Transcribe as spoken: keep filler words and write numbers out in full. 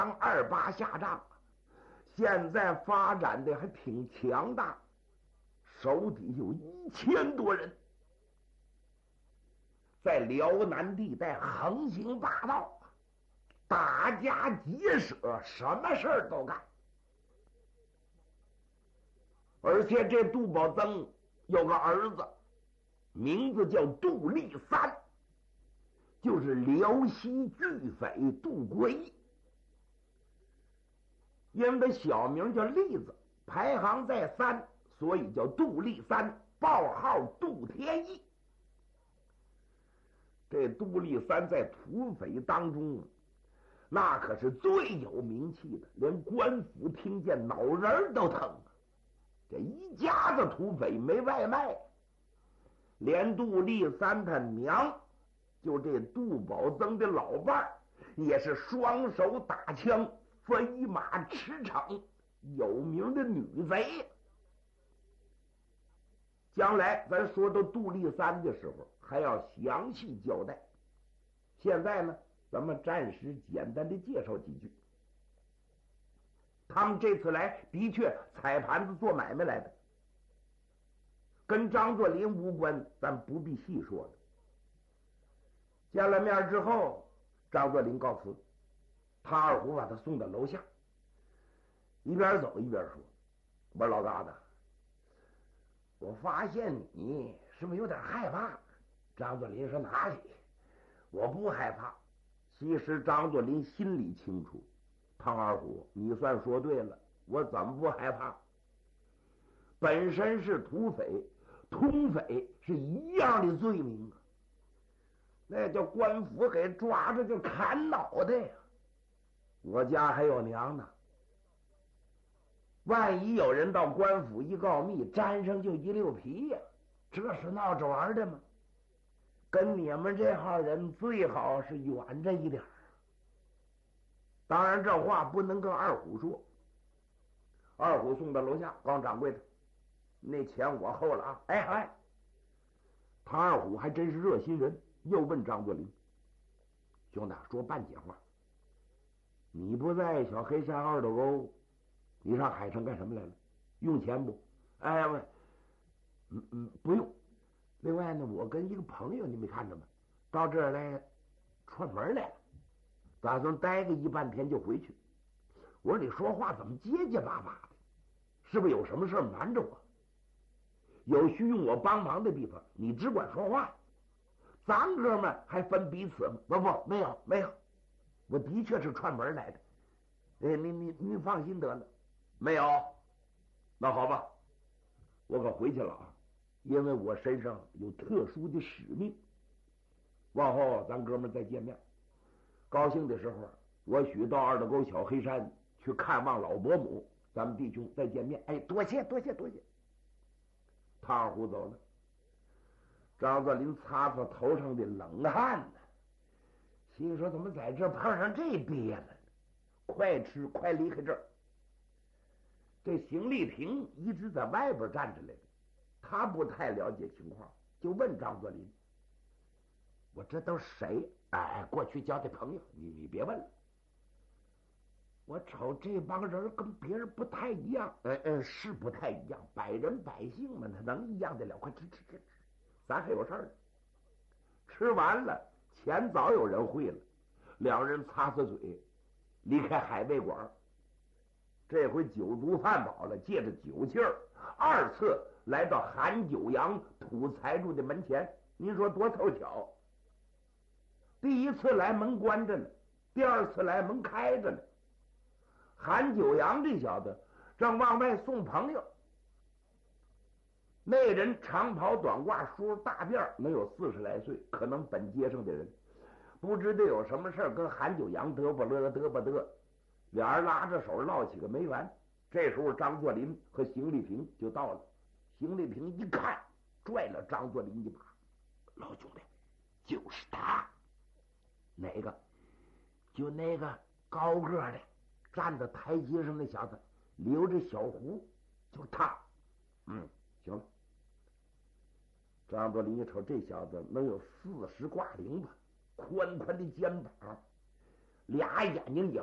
二八下帐，现在发展的还挺强大，手底有一千多人，在辽南地带横行霸道，打家劫舍，什么事儿都干。而且这杜宝曾有个儿子，名字叫杜立三，就是辽西巨匪杜国义。因为他小名叫栗子，排行在三，所以叫杜立三，报号杜天义。这杜立三在土匪当中，那可是最有名气的，连官府听见脑仁都疼。这一家子土匪没外卖，连杜立三他娘，就这杜宝曾的老伴儿，也是双手打枪，飞马驰骋，有名的女贼。将来咱说到杜立三的时候，还要详细交代。现在呢，咱们暂时简单的介绍几句。他们这次来的确踩盘子做买卖来的，跟张作霖无关，咱不必细说了。见了面之后，张作霖告辞，唐二虎把他送到楼下，一边走一边说：“我说老疙瘩，我发现你是不是有点害怕？”张作霖说：“哪里，我不害怕。”其实张作霖心里清楚，唐二虎，你算说对了，我怎么不害怕？本身是土匪，通匪是一样的罪名啊，那叫官府给抓着就砍脑袋呀！我家还有娘呢，万一有人到官府一告密，沾上就一溜皮呀，这是闹着玩的吗？跟你们这号人最好是远着一点。当然这话不能跟二虎说，二虎送到楼下，告掌柜的，那钱我厚了啊！哎哎，唐二虎还真是热心人，又问张作霖：“兄弟，说半截话，你不在小黑山二斗沟，你上海城干什么来了？用钱不？”“哎喂，嗯嗯，不用。另外呢，我跟一个朋友，你没看着吗？到这儿来串门来了，打算待个一半天就回去。”我说：“你说话怎么结结巴巴的？是不是有什么事瞒着我？有需用我帮忙的地方，你只管说话。咱哥们还分彼此吗？不不，没有没有，我的确是串门来的。哎，你你你放心得了，没有。那好吧，我可回去了啊，因为我身上有特殊的使命。往后咱哥们再见面，高兴的时候，我许到二斗沟小黑山去看望老伯母，咱们弟兄再见面。哎，多谢多谢多谢。”唐二虎走了，张作霖擦擦头上的冷汗呢，心说怎么在这碰上这憋了呢？快吃快离开这儿。这邢立平一直在外边站着来的，他不太了解情况，就问张作霖：“我这都是谁？哎，过去交的朋友，你你别问了。我瞅这帮人跟别人不太一样。”“呃呃，是不太一样，百人百姓们他能一样的了？快吃吃吃吃，咱还有事儿呢。”吃完了，钱早有人汇了，两人擦擦嘴，离开海味馆。这回酒足饭饱了，借着酒劲儿，二次来到韩九阳土财主的门前。您说多凑巧！第一次来门关着呢，第二次来门开着呢。韩九阳这小子正往外送朋友，那人长袍短褂，梳大辫，能有四十来岁，可能本街上的人，不知道有什么事跟韩九阳嘚啵乐嘚啵嘚，俩人拉着手唠起个没完。这时候张作霖和邢立平就到了，邢立平一看，拽了张作霖一把：“老兄弟，就是他。”“哪个？”“就那个高个的站在台阶上那小子，留着小胡，就是他。”“嗯，行了。”张作霖一瞅，这小子能有四十挂零吧，宽宽的肩膀，俩眼睛也